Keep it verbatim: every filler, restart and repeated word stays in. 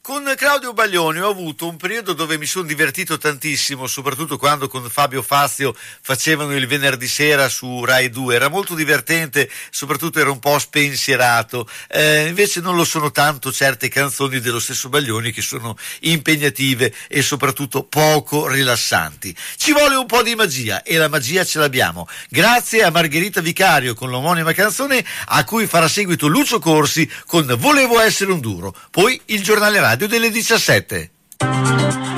Con Claudio Baglioni ho avuto un periodo dove mi sono divertito tantissimo, soprattutto quando con Fabio Fazio facevano il venerdì sera su Rai due. Era molto divertente, soprattutto era un po' spensierato. Eh, invece non lo sono tanto certe canzoni dello stesso Baglioni, che sono impegnative e soprattutto poco rilassanti. Ci vuole un po' di magia e la magia ce l'abbiamo. Grazie a Margherita Vicario con l'omonima canzone, a cui farà seguito Lucio Corsi con Volevo essere un duro. Poi il giornale radio delle diciassette.